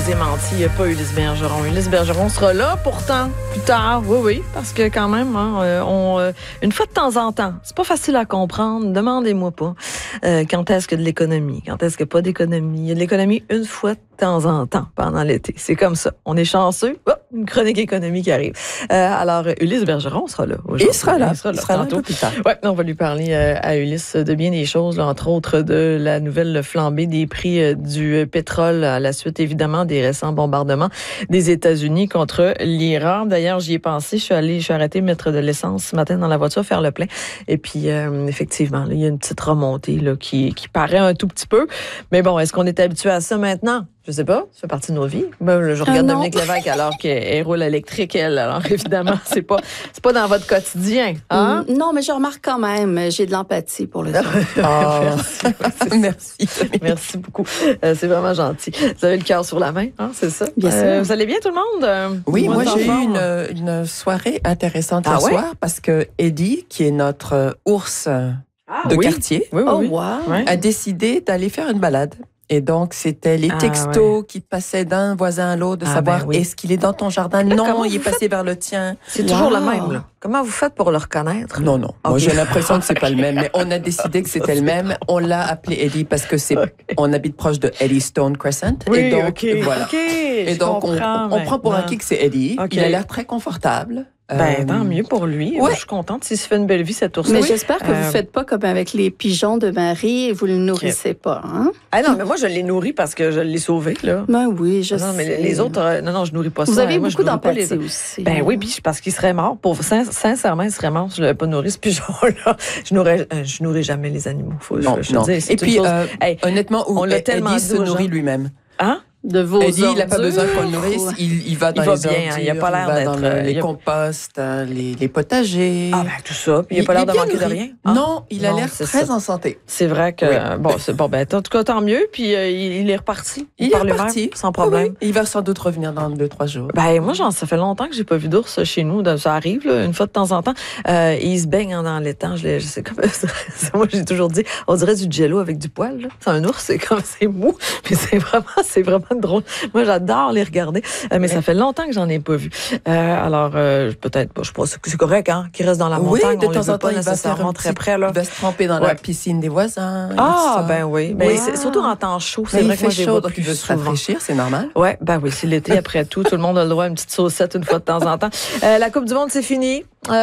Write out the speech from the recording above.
ai menti, il n'y a pas Ulysse Bergeron. Ulysse Bergeron sera là pourtant plus tard, oui, parce que quand même, une fois de temps en temps, c'est pas facile à comprendre, demandez-moi pas quand est-ce que de l'économie, quand est-ce qu'il n'y a pas d'économie. Il y a de l'économie une fois de temps en temps pendant l'été. C'est comme ça. On est chanceux. Oh, une chronique économique qui arrive. Alors, Ulysse Bergeron sera là aujourd'hui. Il sera là un peu plus tard. Ouais, on va lui parler à Ulysse de bien des choses, là, entre autres de la nouvelle flambée des prix du pétrole à la suite, évidemment, des récents bombardements des États-Unis contre l'Iran. D'ailleurs, j'y ai pensé. Je suis arrêtée de mettre de l'essence ce matin dans la voiture, faire le plein. Et puis, effectivement, là, il y a une petite remontée là, qui paraît un tout petit peu. Mais bon, est-ce qu'on est habitué à ça maintenant? Je sais pas, ça fait partie de nos vies. Ben, là, je regarde Dominique Lévesque alors qu'elle roule électrique, elle. Alors, évidemment, c'est pas dans votre quotidien. Hein? Non, mais je remarque quand même, j'ai de l'empathie pour le Merci. Merci beaucoup. C'est vraiment gentil. Vous avez le cœur sur la main, hein, c'est ça? Bien sûr. Vous allez bien, tout le monde? Oui, moi, j'ai eu une soirée intéressante ce soir parce que Eddie, qui est notre ours de quartier, a décidé d'aller faire une balade. Et donc, c'était les textos qui passaient d'un voisin à l'autre, de savoir est-ce qu'il est dans ton jardin? Non, il est passé vers le tien. C'est toujours le même, là. Comment vous faites pour le reconnaître? Non. Moi, j'ai l'impression que c'est pas le même. Mais on a décidé que c'était le même. On l'a appelé Eddie parce que on habite proche de Eddystone Crescent. Oui, et donc, voilà. Et donc, on prend pour acquis que c'est Eddie. Il a l'air très confortable. Tant mieux pour lui. Ouais. Je suis contente s'il se fait une belle vie, cette ours. Mais j'espère que vous ne faites pas comme avec les pigeons de Marie et vous ne le nourrissez pas. Hein? Ah non, mais moi, je l'ai nourri parce que je l'ai sauvé. Là. Ben oui, je sais. Non, mais les autres, non, je nourris pas ça. Vous avez beaucoup d'empathie aussi. Ben oui, puis parce qu'il serait mort. Sincèrement, il serait mort si je l'avais pas nourri, ce pigeon-là. Je nourris jamais les animaux. Non. Et puis, honnêtement, Eddie se nourrit lui-même. Hein? De vos Eddie, il n'a pas besoin qu'on le nourrisse. Il va dans les ordures, il a pas l'air d'être dans les composts, les potagers. Ah ben tout ça. Puis il n'a pas l'air de manquer de rien. Non, il a l'air très en santé. C'est vrai que en tout cas tant mieux. Puis il est reparti. Il est reparti sans problème. Oui. Il va sans doute revenir dans 2-3 jours. Ben moi ça fait longtemps que j'ai pas vu d'ours chez nous. Ça arrive là, une fois de temps en temps. Il se baigne dans l'étang. Je sais comme moi j'ai toujours dit, on dirait du jello avec du poil. Là. C'est un ours, c'est mou, mais c'est vraiment drôle. Moi, j'adore les regarder, mais ça fait longtemps que j'en ai pas vu. Alors, peut-être pas. Je pense que c'est correct, hein, qu'ils restent dans la montagne. De temps en temps, il va faire très près, là. Il va se tremper dans la piscine des voisins. Ah, ben oui. Mais c'est surtout en temps chaud. C'est vrai que moi, j'ai chaud, donc il veut se rafraîchir, c'est normal. Ouais, ben oui, c'est l'été après tout. Tout le monde a le droit à une petite saucette une fois de temps en temps. La Coupe du monde, c'est fini.